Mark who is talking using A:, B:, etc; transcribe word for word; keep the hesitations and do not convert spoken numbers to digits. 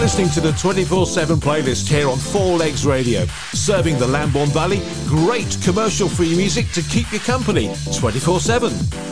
A: listening to the twenty-four seven playlist here on Four Legs Radio, serving the Lambourne Valley. Great commercial-free music to keep you company twenty-four seven.